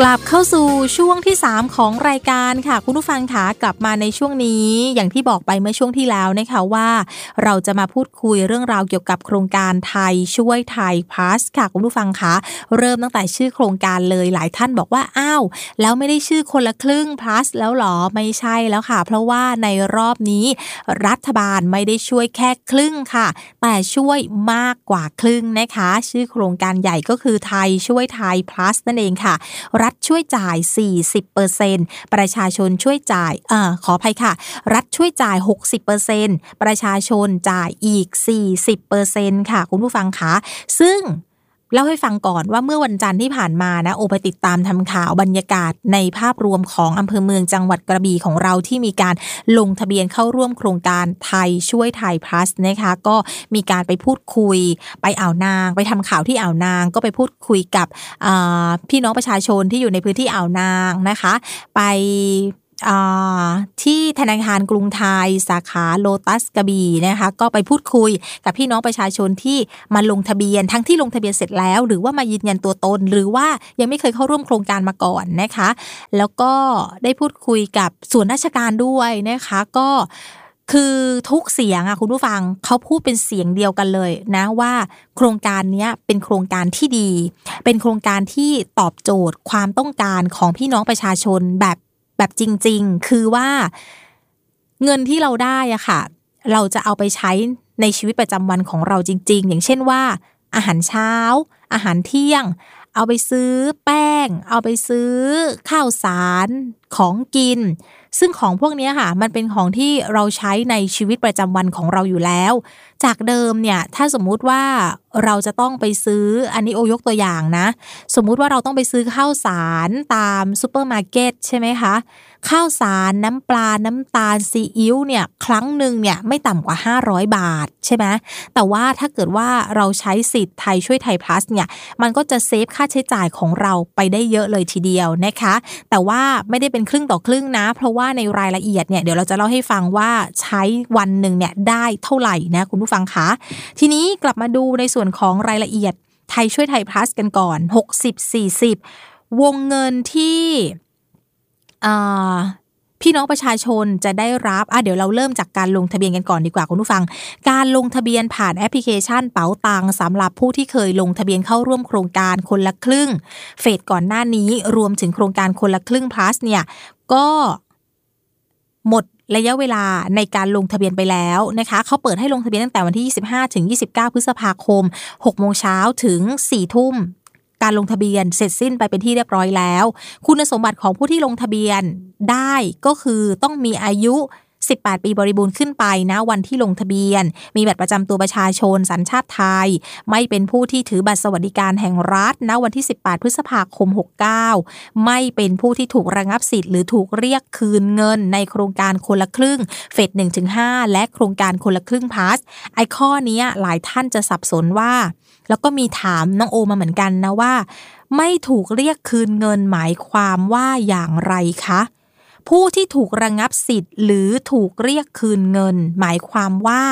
กลับเข้าสู่ช่วงที่3ของรายการค่ะคุณผู้ฟังคะกลับมาในช่วงนี้อย่างที่บอกไปเมื่อช่วงที่แล้วนะคะว่าเราจะมาพูดคุยเรื่องราวเกี่ยวกับโครงการไทยช่วยไทย Plus ค่ะคุณผู้ฟังคะเริ่มตั้งแต่ชื่อโครงการเลยหลายท่านบอกว่าอ้าวแล้วไม่ได้ชื่อคนละครึ่ง Plus แล้วหรอไม่ใช่แล้วค่ะเพราะว่าในรอบนี้รัฐบาลไม่ได้ช่วยแค่ครึ่งค่ะแต่ช่วยมากกว่าครึ่งนะคะชื่อโครงการใหญ่ก็คือไทยช่วยไทย Plus นั่นเองค่ะรัฐช่วยจ่าย 40% ประชาชนช่วยจ่ายขออภัยค่ะรัฐช่วยจ่าย 60% ประชาชนจ่ายอีก 40% ค่ะคุณผู้ฟังคะซึ่งเล่าให้ฟังก่อนว่าเมื่อวันจันทร์ที่ผ่านมานะโอไปติดตามทำข่าวบรรยากาศในภาพรวมของอำเภอเมืองจังหวัดกระบี่ของเราที่มีการลงทะเบียนเข้าร่วมโครงการไทยช่วยไทย Plus นะคะก็มีการไปพูดคุยไปอ่าวนางไปทำข่าวที่อ่าวนางก็ไปพูดคุยกับพี่น้องประชาชนที่อยู่ในพื้นที่อ่าวนางนะคะไปที่ธนาคารกรุงไทยสาขาโลตัสกระบี่นะคะก็ไปพูดคุยกับพี่น้องประชาชนที่มาลงทะเบียนทั้งที่ลงทะเบียนเสร็จแล้วหรือว่ามายืนยันตัวตนหรือว่ายังไม่เคยเข้าร่วมโครงการมาก่อนนะคะแล้วก็ได้พูดคุยกับส่วนราชการด้วยนะคะก็คือทุกเสียงคุณผู้ฟังเขาพูดเป็นเสียงเดียวกันเลยนะว่าโครงการนี้เป็นโครงการที่ดีเป็นโครงการที่ตอบโจทย์ความต้องการของพี่น้องประชาชนแบบจริงๆคือว่าเงินที่เราได้อะค่ะเราจะเอาไปใช้ในชีวิตประจำวันของเราจริงๆอย่างเช่นว่าอาหารเช้าอาหารเที่ยงเอาไปซื้อแป้งเอาไปซื้อข้าวสารของกินซึ่งของพวกนี้ค่ะมันเป็นของที่เราใช้ในชีวิตประจำวันของเราอยู่แล้วจากเดิมเนี่ยถ้าสมมุติว่าเราจะต้องไปซื้ออันนี้โอยกตัวอย่างนะสมมุติว่าเราต้องไปซื้อข้าวสารตามซุปเปอร์มาร์เก็ตใช่ไหมคะข้าวสารน้ำปลาน้ำตาลซีอิ๊วเนี่ยครั้งหนึ่งเนี่ยไม่ต่ำกว่า500 บาทใช่ไหมแต่ว่าถ้าเกิดว่าเราใช้สิทธิ์ไทยช่วยไทย Plus เนี่ยมันก็จะเซฟค่าใช้จ่ายของเราไปได้เยอะเลยทีเดียวนะคะแต่ว่าไม่ได้เป็นครึ่งต่อครึ่งนะเพราะว่าในรายละเอียดเนี่ยเดี๋ยวเราจะเล่าให้ฟังว่าใช้วันหนึ่งเนี่ยได้เท่าไหร่นะคุณผู้ฟังคะทีนี้กลับมาดูในส่วนของรายละเอียดไทยช่วยไทย Plus กันก่อน60-40วงเงินที่พี่น้องประชาชนจะได้รับเดี๋ยวเราเริ่มจากการลงทะเบียนกันก่อนดีกว่าคุณผู้ฟังการลงทะเบียนผ่านแอปพลิเคชันเป๋าตังสำหรับผู้ที่เคยลงทะเบียนเข้าร่วมโครงการคนละครึ่งเฟสก่อนหน้านี้รวมถึงโครงการคนละครึ่ง plus เนี่ยก็หมดระยะเวลาในการลงทะเบียนไปแล้วนะคะเขาเปิดให้ลงทะเบียนตั้งแต่วันที่25 ถึง 29 พฤษภาคม 6 โมงเช้าถึง 4 ทุ่มการลงทะเบียนเสร็จสิ้นไปเป็นที่เรียบร้อยแล้วคุณสมบัติของผู้ที่ลงทะเบียนได้ก็คือต้องมีอายุ18 ปีบริบูรณ์ขึ้นไปนะวันที่ลงทะเบียนมีบัตรประจำตัวประชาชนสัญชาติไทยไม่เป็นผู้ที่ถือบัตรสวัสดิการแห่งรัฐณวันที่18 พฤษภาคม 69ไม่เป็นผู้ที่ถูกระงับสิทธิ์หรือถูกเรียกคืนเงินในโครงการคนละครึ่งเฟส 1-5 และโครงการคนละครึ่ง Plus ไอ้ข้อนี้หลายท่านจะสับสนว่าแล้วก็มีถามน้องโอมาเหมือนกันนะว่าไม่ถูกเรียกคืนเงินหมายความว่าอย่างไรคะผู้ที่ถูกระงับสิทธิ์หรือถูกเรียกคืนเงินหมายความว่า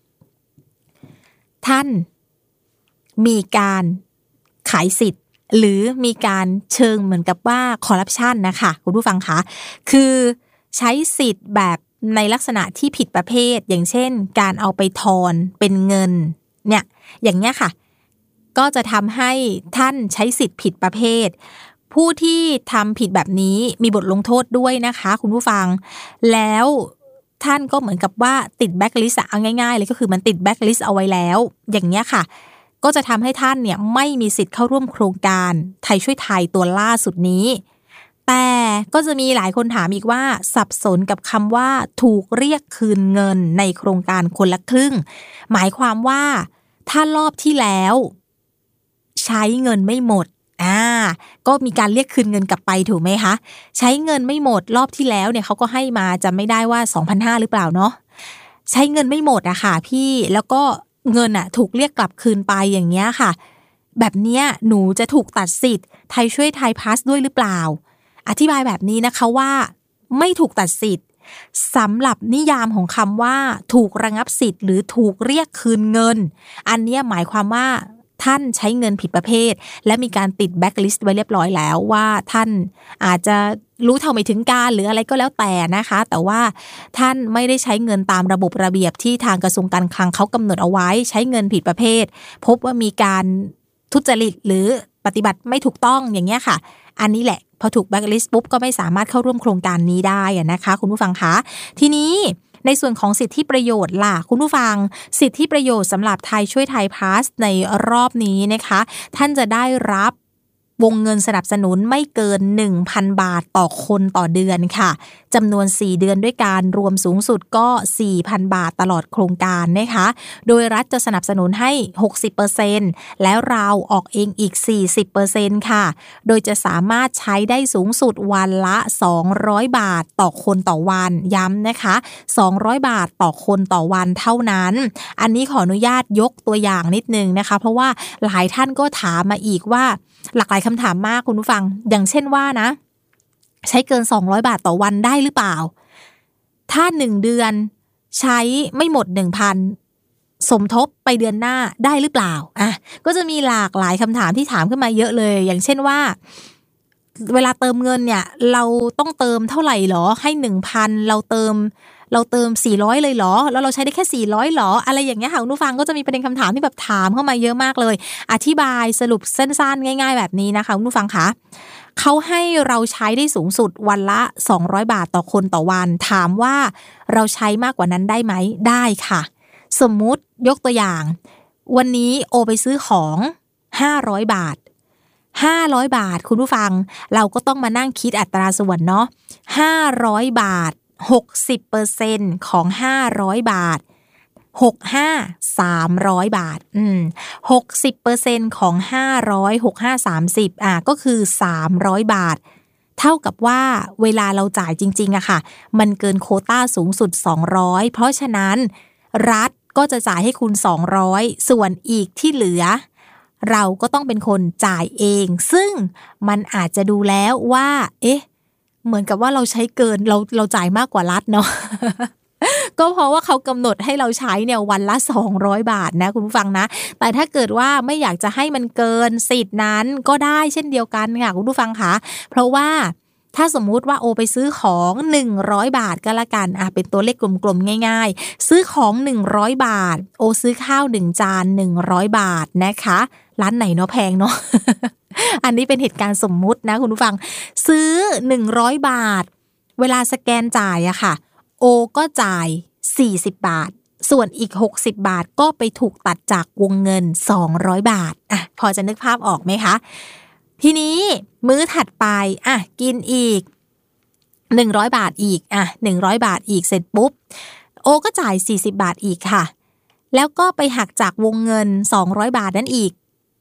ท่านมีการขายสิทธิ์หรือมีการเชิงเหมือนกับว่าคอร์รัปชันนะคะคุณผู้ฟังคะคือใช้สิทธิ์แบบในลักษณะที่ผิดประเภทอย่างเช่นการเอาไปทอนเป็นเงินเนี่ยอย่างเงี้ยค่ะก็จะทำให้ท่านใช้สิทธิ์ผิดประเภทผู้ที่ทำผิดแบบนี้มีบทลงโทษด้วยนะคะคุณผู้ฟังแล้วท่านก็เหมือนกับว่าติดแบ็คลิสต์เอาง่ายๆเลยก็คือมันติดแบ็คลิสต์เอาไว้แล้วอย่างเงี้ยค่ะก็จะทำให้ท่านเนี่ยไม่มีสิทธิ์เข้าร่วมโครงการไทยช่วยไทยตัวล่าสุดนี้แต่ก็จะมีหลายคนถามอีกว่าสับสนกับคำว่าถูกเรียกคืนเงินในโครงการคนละครึ่งหมายความว่าถ้ารอบที่แล้วใช้เงินไม่หมดก็มีการเรียกคืนเงินกลับไปถูกไหมคะใช้เงินไม่หมดรอบที่แล้วเนี่ยเขาก็ให้มาจำไม่ได้ว่า 2,500 หรือเปล่าเนาะใช้เงินไม่หมดอะค่ะพี่แล้วก็เงินถูกเรียกกลับคืนไปอย่างเงี้ยค่ะแบบเนี้ยหนูจะถูกตัดสิทธิ์ไทยช่วยไทย Plus ด้วยหรือเปล่าอธิบายแบบนี้นะคะว่าไม่ถูกตัดสิทธิ์สำหรับนิยามของคำว่าถูกระงับสิทธิ์หรือถูกเรียกคืนเงินอันเนี้ยหมายความว่าท่านใช้เงินผิดประเภทและมีการติดแบ็คลิสต์ไว้เรียบร้อยแล้วว่าท่านอาจจะรู้เท่าไม่ถึงการหรืออะไรก็แล้วแต่นะคะแต่ว่าท่านไม่ได้ใช้เงินตามระบบระเบียบที่ทางกระทรวงการคลังเขากำหนดเอาไว้ใช้เงินผิดประเภทพบว่ามีการทุจริตหรือปฏิบัติไม่ถูกต้องอย่างเงี้ยค่ะอันนี้แหละพอถูกแบ็คลิสต์ปุ๊บก็ไม่สามารถเข้าร่วมโครงการนี้ได้นะคะคุณผู้ฟังคะทีนี้ในส่วนของสิทธิประโยชน์ล่ะคุณผู้ฟังสิทธิประโยชน์สำหรับไทยช่วยไทยพาสในรอบนี้นะคะท่านจะได้รับวงเงินสนับสนุนไม่เกิน 1,000 บาทต่อคนต่อเดือนค่ะจำนวน4เดือนด้วยการรวมสูงสุดก็ 4,000 บาทตลอดโครงการนะคะโดยรัฐจะสนับสนุนให้ 60% แล้วเราออกเองอีก 40% ค่ะโดยจะสามารถใช้ได้สูงสุดวันละ200บาทต่อคนต่อวันย้ำนะคะ200บาทต่อคนต่อวันเท่านั้นอันนี้ขออนุญาตยกตัวอย่างนิดนึงนะคะเพราะว่าหลายท่านก็ถามมาอีกว่าหลากหลายคำถามมากคุณผู้ฟังอย่างเช่นว่านะใช้เกิน200บาทต่อวันได้หรือเปล่าถ้า1เดือนใช้ไม่หมด 1,000 สมทบไปเดือนหน้าได้หรือเปล่าก็จะมีหลากหลายคำถามที่ถามขึ้นมาเยอะเลยอย่างเช่นว่าเวลาเติมเงินเนี่ยเราต้องเติมเท่าไหร่หรอให้ 1,000 เราเติม400เลยเหรอแล้วเราใช้ได้แค่400หรออะไรอย่างเงี้ยค่ะคุณผู้ฟังก็จะมีประเด็นคำถามที่แบบถามเข้ามาเยอะมากเลยอธิบายสรุปสั้นๆง่ายๆแบบนี้นะคะคุณผู้ฟังคะเขาให้เราใช้ได้สูงสุดวันละ200บาทต่อคนต่อวันถามว่าเราใช้มากกว่านั้นได้ไหมได้ค่ะสมมุติยกตัวอย่างวันนี้โอไปซื้อของ500บาท500บาทคุณผู้ฟังเราก็ต้องมานั่งคิดอัตราส่วนเนาะ500บาท60% ของ500บาท65 300บาท60% ของ500 65 30ก็คือ300บาทเท่ากับว่าเวลาเราจ่ายจริงๆอะค่ะมันเกินโควต้าสูงสุด200เพราะฉะนั้นรัฐก็จะจ่ายให้คุณ200ส่วนอีกที่เหลือเราก็ต้องเป็นคนจ่ายเองซึ่งมันอาจจะดูแล้วว่าเหมือนกับว่าเราใช้เกินเราจ่ายมากกว่ารัฐเนาะ ก็เพราะว่าเขากำหนดให้เราใช้เนี่ยวันละ200บาทนะคุณผู้ฟังนะแต่ถ้าเกิดว่าไม่อยากจะให้มันเกินสิทธิ์นั้นก็ได้เช่นเดียวกันค่ะคุณผู้ฟังคะเพราะว่าถ้าสมมุติว่าโอไปซื้อของ100บาทก็แล้วกันเป็นตัวเลขกลมๆง่ายๆซื้อของ100บาทโอซื้อข้าว1จาน100บาทนะคะร้านไหนเนาะแพงเนาะ อันนี้เป็นเหตุการณ์สมมุตินะคุณผู้ฟังซื้อ100บาทเวลาสแกนจ่ายอะค่ะโอก็จ่าย40บาทส่วนอีก60บาทก็ไปถูกตัดจากวงเงิน200บาทพอจะนึกภาพออกไหมคะทีนี้มื้อถัดไปกินอีก100บาทอีก100บาทอีกเสร็จปุ๊บโอก็จ่าย40บาทอีกค่ะแล้วก็ไปหักจากวงเงิน200บาทนั้นอีก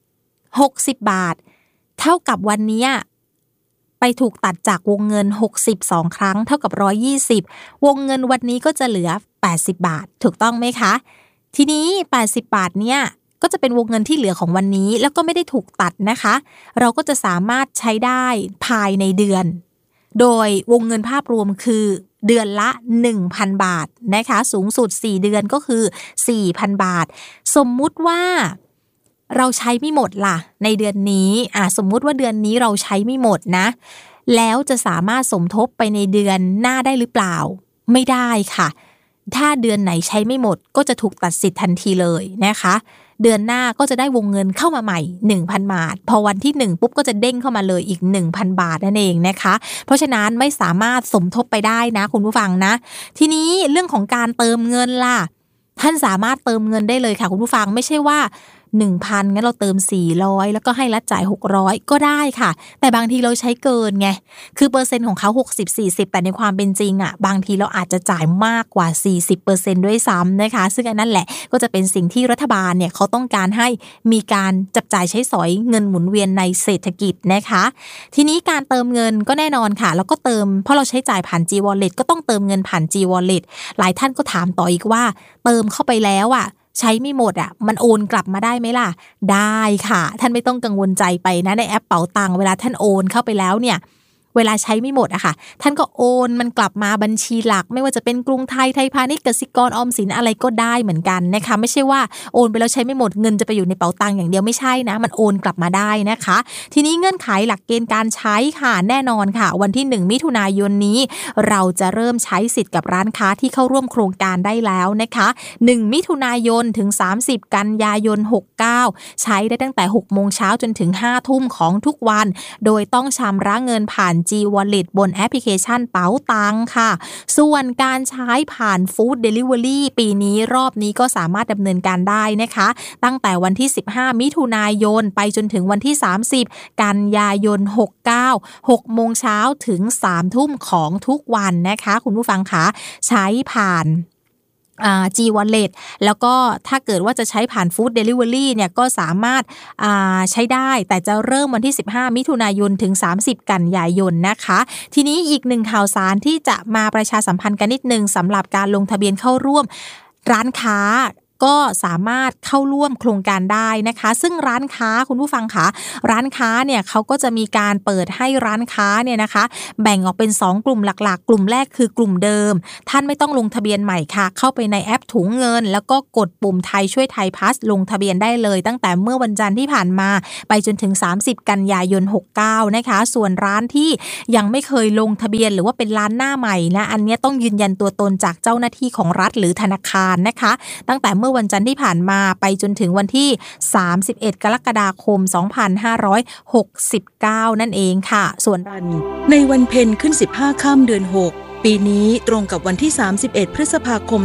60บาทเท่ากับวันนี้ไปถูกตัดจากวงเงิน62ครั้งเท่ากับ120วงเงินวันนี้ก็จะเหลือ80บาทถูกต้องไหมคะทีนี้80บาทเนี่ยก็จะเป็นวงเงินที่เหลือของวันนี้แล้วก็ไม่ได้ถูกตัดนะคะเราก็จะสามารถใช้ได้ภายในเดือนโดยวงเงินภาพรวมคือเดือนละ 1,000 บาทนะคะสูงสุด4เดือนก็คือ 4,000 บาทสมมุติว่าเราใช้ไม่หมดล่ะในเดือนนี้สมมุติว่าเดือนนี้เราใช้ไม่หมดนะแล้วจะสามารถสมทบไปในเดือนหน้าได้หรือเปล่าไม่ได้ค่ะถ้าเดือนไหนใช้ไม่หมดก็จะถูกตัดสิทธิ์ทันทีเลยนะคะเดือนหน้าก็จะได้วงเงินเข้ามาใหม่ 1,000 บาทพอวันที่1ปุ๊บก็จะเด้งเข้ามาเลยอีก 1,000 บาทนั่นเองนะคะเพราะฉะนั้นไม่สามารถสมทบไปได้นะคุณผู้ฟังนะทีนี้เรื่องของการเติมเงินล่ะท่านสามารถเติมเงินได้เลยค่ะคุณผู้ฟังไม่ใช่ว่า1,000 งั้นเราเติม400แล้วก็ให้รัฐจ่าย600ก็ได้ค่ะแต่บางทีเราใช้เกินไงคือเปอร์เซ็นต์ของเขา60-40แต่ในความเป็นจริงบางทีเราอาจจะจ่ายมากกว่า 40% ด้วยซ้ำนะคะซึ่งอันนั้นแหละก็จะเป็นสิ่งที่รัฐบาลเนี่ยเขาต้องการให้มีการจับจ่ายใช้สอยเงินหมุนเวียนในเศรษฐกิจนะคะทีนี้การเติมเงินก็แน่นอนค่ะแล้วก็เติมเพราะเราใช้จ่ายผ่าน G-Wallet ก็ต้องเติมเงินผ่าน G-Wallet หลายท่านก็ถามต่ออีกว่าเติมเข้าไปแล้วใช้ไม่หมดมันโอนกลับมาได้ไหมล่ะได้ค่ะท่านไม่ต้องกังวลใจไปนะในแอปเป๋าตังเวลาท่านโอนเข้าไปแล้วเนี่ยเวลาใช้ไม่หมดอะค่ะท่านก็โอนมันกลับมาบัญชีหลักไม่ว่าจะเป็นกรุงไทยไทยพาณิชย์กสิกรออมสินอะไรก็ได้เหมือนกันนะคะไม่ใช่ว่าโอนไปแล้วใช้ไม่หมดเงินจะไปอยู่ในเป๋าตังค์อย่างเดียวไม่ใช่นะมันโอนกลับมาได้นะคะทีนี้เงื่อนไขหลักเกณฑ์การใช้ค่ะแน่นอนค่ะวันที่1มิถุนายนนี้เราจะเริ่มใช้สิทธิ์กับร้านค้าที่เข้าร่วมโครงการได้แล้วนะคะ1มิถุนายนถึง30กันยายน69ใช้ได้ตั้งแต่6โมงเช้าจนถึง5ทุ่มของทุกวันโดยต้องชำระเงินผ่าน G-Wallet บนแอปพลิเคชันเป๋าตังค่ะส่วนการใช้ผ่าน Food Delivery ปีนี้รอบนี้ก็สามารถดำเนินการได้นะคะตั้งแต่วันที่15มิถุนายนไปจนถึงวันที่30กันยายน69 6โมงเช้าถึง3ทุ่มของทุกวันนะคะคุณผู้ฟังคะใช้ผ่านG-Wallet แล้วก็ถ้าเกิดว่าจะใช้ผ่าน Food Delivery เนี่ยก็สามารถใช้ได้แต่จะเริ่มวันที่15มิถุนายนถึง30กันยายนนะคะทีนี้อีกหนึ่งข่าวสารที่จะมาประชาสัมพันธ์กันนิดนึงสำหรับการลงทะเบียนเข้าร่วมร้านค้าก็สามารถเข้าร่วมโครงการได้นะคะซึ่งร้านค้าคุณผู้ฟังคะร้านค้าเนี่ยเขาก็จะมีการเปิดให้ร้านค้าเนี่ยนะคะแบ่งออกเป็น2กลุ่มหลักๆกลุ่มแรกคือกลุ่มเดิมท่านไม่ต้องลงทะเบียนใหม่ค่ะเข้าไปในแอปถุงเงินแล้วก็กดปุ่มไทยช่วยไทยพาสลงทะเบียนได้เลยตั้งแต่เมื่อวันจันทร์ที่ผ่านมาไปจนถึง30กันยายน69นะคะส่วนร้านที่ยังไม่เคยลงทะเบียนหรือว่าเป็นร้านหน้าใหม่นะอันนี้ต้องยืนยันตัวตนจากเจ้าหน้าที่ของรัฐหรือธนาคารนะคะตั้งแต่เมื่อวันจันทร์ที่ผ่านมาไปจนถึงวันที่31กรกฎาคม2569นั่นเองค่ะส่วนในวันเพ็ญขึ้น15ค่ำเดือน6ปีนี้ตรงกับวันที่31พฤษภาคม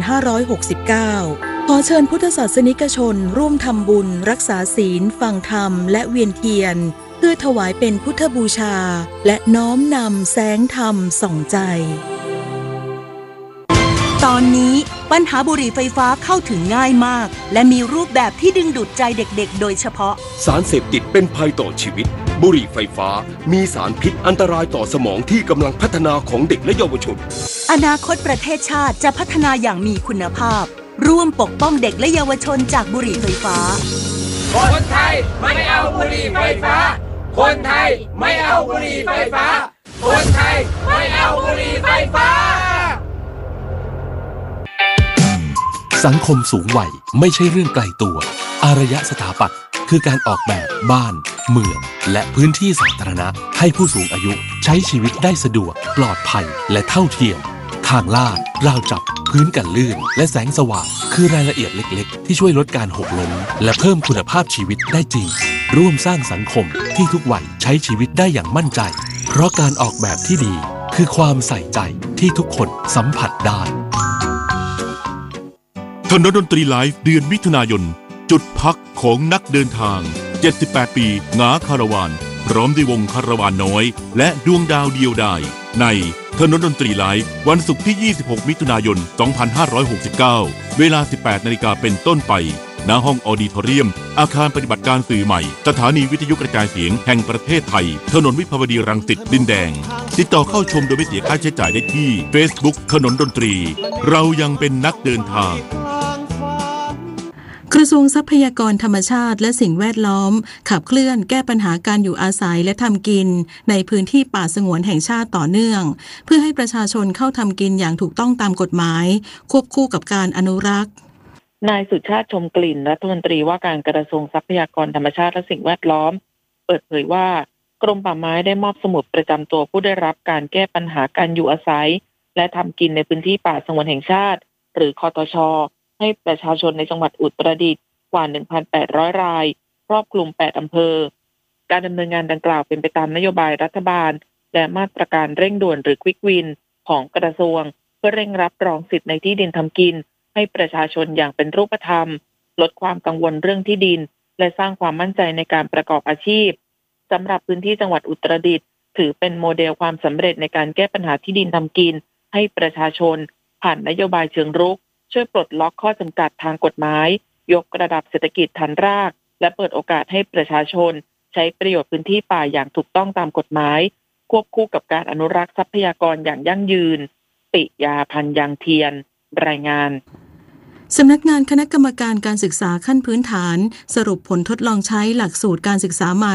2569ขอเชิญพุทธศาสนิกชนร่วมทำบุญรักษาศีลฟังธรรมและเวียนเทียนเพื่อถวายเป็นพุทธบูชาและน้อมนำแสงธรรมส่องใจตอนนี้ปัญหาบุหรี่ไฟฟ้าเข้าถึงง่ายมากและมีรูปแบบที่ดึงดูดใจเด็กๆโดยเฉพาะสารเสพติดเป็นภัยต่อชีวิตบุหรี่ไฟฟ้ามีสารพิษอันตรายต่อสมองที่กำลังพัฒนาของเด็กและเยาวชนอนาคตประเทศชาติจะพัฒนาอย่างมีคุณภาพร่วมปกป้องเด็กและเยาวชนจากบุหรี่ไฟฟ้าคนไทยไม่เอาบุหรี่ไฟฟ้าคนไทยไม่เอาบุหรี่ไฟฟ้าคนไทยไม่เอาบุหรี่ไฟฟ้าสังคมสูงวัยไม่ใช่เรื่องไกลตัวอารยสถาปัตย์คือการออกแบบบ้านเมืองและพื้นที่สาธารณะให้ผู้สูงอายุใช้ชีวิตได้สะดวกปลอดภัยและเท่าเทียมทางลาดราวจับพื้นกันลื่นและแสงสว่างคือรายละเอียดเล็กๆที่ช่วยลดการหกล้มและเพิ่มคุณภาพชีวิตได้จริงร่วมสร้างสังคมที่ทุกวัยใช้ชีวิตได้อย่างมั่นใจเพราะการออกแบบที่ดีคือความใส่ใจที่ทุกคนสัมผัสได้ถนนดนตรีไลฟ์เดือนมิถุนายนจุดพักของนักเดินทาง78ปีงาคาราวานพร้อมด้วยวงคาราวานน้อยและดวงดาวเดียวดายในถนนดนตรีไลฟ์วันศุกร์ที่26มิถุนายน2569เวลา 18 นาฬิกาเป็นต้นไปณห้องออดิทอเรียมอาคารปฏิบัติการสื่อใหม่สถานีวิทยุกระจายเสียงแห่งประเทศไทยถนนวิภาวดีรังสิตดินแดงติดต่อเข้าชมโดยไม่เสียค่าใช้จ่ายได้ที่ Facebook ถนนดนตรีเรายังเป็นนักเดินทางกระทรวงทรัพยากรธรรมชาติและสิ่งแวดล้อมขับเคลื่อนแก้ปัญหาการอยู่อาศัยและทำกินในพื้นที่ป่าสงวนแห่งชาติต่อเนื่องเพื่อให้ประชาชนเข้าทำกินอย่างถูกต้องตามกฎหมายควบคู่กับการอนุรักษ์นายสุชาติชมกลิ่นรัฐมนตรีว่าการกระทรวงทรัพยากรธรรมชาติและสิ่งแวดล้อมเปิดเผยว่ากรมป่าไม้ได้มอบสมุดประจำตัวผู้ได้รับการแก้ปัญหาการอยู่อาศัยและทำกินในพื้นที่ป่าสงวนแห่งชาติหรือคตช.ให้ประชาชนในจังหวัดอุตรดิตถ์กว่า 1,800 รายครอบคลุม8อำเภอการดำเนินงานดังกล่าวเป็นไปตามนโยบายรัฐบาลและมาตรการเร่งด่วนหรือควิกวินของกระทรวงเพื่อเร่งรับรองสิทธิในที่ดินทำกินให้ประชาชนอย่างเป็นรูปธรรมลดความกังวลเรื่องที่ดินและสร้างความมั่นใจในการประกอบอาชีพสำหรับพื้นที่จังหวัดอุตรดิตถ์ถือเป็นโมเดลความสำเร็จในการแก้ปัญหาที่ดินทำกินให้ประชาชนผ่านนโยบายเชิงรุกช่วยปลดล็อกข้อจำกัดทางกฎหมายยกระดับเศรษฐกิจฐานรากและเปิดโอกาสให้ประชาชนใช้ประโยชน์พื้นที่ป่าอย่างถูกต้องตามกฎหมายควบคู่กับการอนุรักษ์ทรัพยากรอย่างยั่งยืนปิยาพันธ์ยางเทียนรายงานสำนักงานคณะกรรมการการศึกษาขั้นพื้นฐานสรุปผลทดลองใช้หลักสูตรการศึกษาใหม่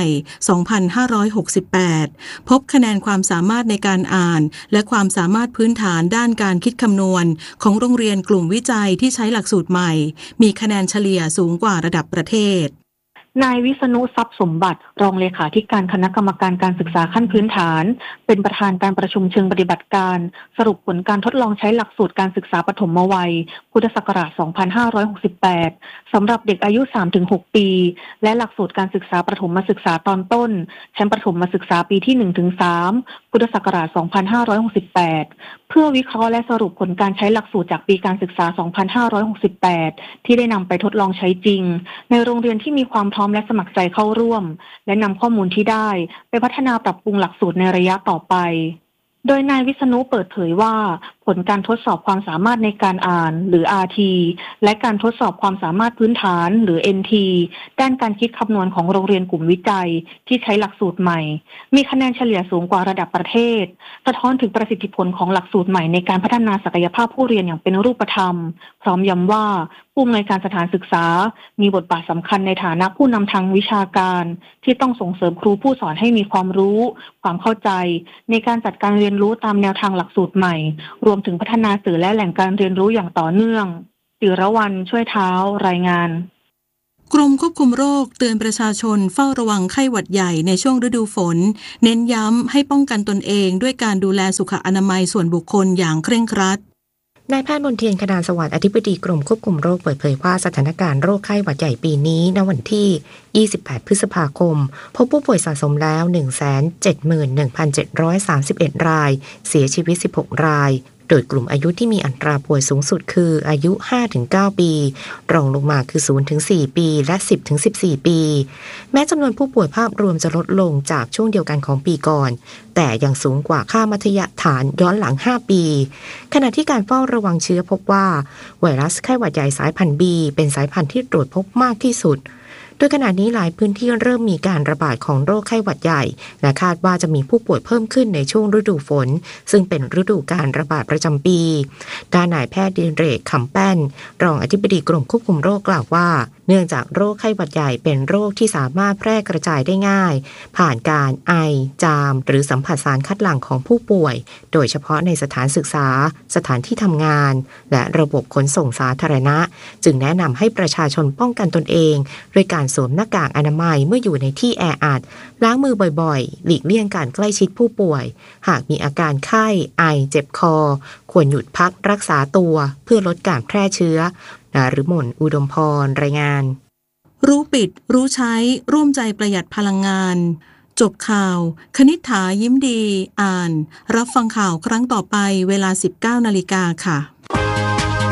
2568 พบคะแนนความสามารถในการอ่านและความสามารถพื้นฐานด้านการคิดคำนวณของโรงเรียนกลุ่มวิจัยที่ใช้หลักสูตรใหม่มีคะแนนเฉลี่ยสูงกว่าระดับประเทศนายวิษณุทรัพย์สมบัติรองเลขาธิการคณะกรรมการการศึกษาขั้นพื้นฐานเป็นประธานการประชุมเชิงปฏิบัติการสรุปผลการทดลองใช้หลักสูตรการศึกษาปฐมวัยพุทธศักราช 2568 สำหรับเด็กอายุ 3-6 ปีและหลักสูตรการศึกษาประถมศึกษาตอนต้นชั้นประถมศึกษาปีที่ 1-3 พุทธศักราช 2568 เพื่อวิเคราะห์และสรุปผลการใช้หลักสูตรจากปีการศึกษา 2568 ที่ได้นำไปทดลองใช้จริงในโรงเรียนที่มีความพร้อมและสมัครใจเข้าร่วมและนำข้อมูลที่ได้ไปพัฒนาปรับปรุงหลักสูตรในระยะต่อไปโดยนายวิษณุเปิดเผยว่าผลการทดสอบความสามารถในการอ่านหรือ RT และการทดสอบความสามารถพื้นฐานหรือ NT ด้านการคิดคำนวณของโรงเรียนกลุ่มวิจัยที่ใช้หลักสูตรใหม่มีคะแนนเฉลี่ยสูงกว่าระดับประเทศสะท้อนถึงประสิทธิผลของหลักสูตรใหม่ในการพัฒนาศักยภาพผู้เรียนอย่างเป็นรูปธรรมพร้อมย้ำว่าผู้อำนวยการสถานศึกษามีบทบาทสำคัญในฐานะผู้นำทางวิชาการที่ต้องส่งเสริมครูผู้สอนให้มีความรู้ความเข้าใจในการจัดการเรียนรู้ตามแนวทางหลักสูตรใหม่รวมถึงพัฒนาสื่อและแหล่งการเรียนรู้อย่างต่อเนื่องจิรวรรณช่วยเท้ารายงานกรมควบคุมโรคเตือนประชาชนเฝ้าระวังไข้หวัดใหญ่ในช่วงฤดูฝนเน้นย้ำให้ป้องกันตนเองด้วยการดูแลสุขอนามัยส่วนบุคคลอย่างเคร่งครัดนายแพทย์มนเทียนคณาสวัสดิ์อธิบดีกรมควบคุมโรคเปิดเผยว่าสถานการณ์โรคไข้หวัดใหญ่ปีนี้ณวันที่ 28 พฤษภาคมพบผู้ป่วยสะสมแล้ว 171,731 รายเสียชีวิต 16 รายโดยกลุ่มอายุที่มีอัตราป่วยสูงสุดคืออายุ 5-9 ปีรองลงมาคือ 0-4 ปีและ 10-14 ปีแม้จำนวนผู้ป่วยภาพรวมจะลดลงจากช่วงเดียวกันของปีก่อนแต่ยังสูงกว่าค่ามัธยฐานย้อนหลัง 5 ปีขณะที่การเฝ้าระวังเชื้อพบว่าไวรัสไข้หวัดใหญ่สายพันธุ์ B เป็นสายพันธุ์ที่ตรวจพบมากที่สุดโดยขณะนี้หลายพื้นที่เริ่มมีการระบาดของโรคไข้หวัดใหญ่และคาดว่าจะมีผู้ป่วยเพิ่มขึ้นในช่วงฤดูฝนซึ่งเป็นฤดูการระบาดประจำปีด้านนายแพทย์ดิเรกขำแป้นรองอธิบดีกรมควบคุมโรคกล่าวว่าเนื่องจากโรคไข้หวัดใหญ่เป็นโรคที่สามารถแพร่กระจายได้ง่ายผ่านการไอจามหรือสัมผัสสารคัดหลั่งของผู้ป่วยโดยเฉพาะในสถานศึกษาสถานที่ทำงานและระบบขนส่งสาธารณะจึงแนะนำให้ประชาชนป้องกันตนเองด้วยการสวมหน้ากากอนามัยเมื่ออยู่ในที่แออัดล้างมือบ่อยๆหลีกเลี่ยงการใกล้ชิดผู้ป่วยหากมีอาการไข้ไอเจ็บคอควรหยุดพักรักษาตัวเพื่อลดการแพร่เชื้อนฤมลอุดมพรรายงานรู้ปิดรู้ใช้ร่วมใจประหยัดพลังงานจบข่าวคณิษฐายิ้มดีอ่านรับฟังข่าวครั้งต่อไปเวลา 19 นาฬิกาค่ะ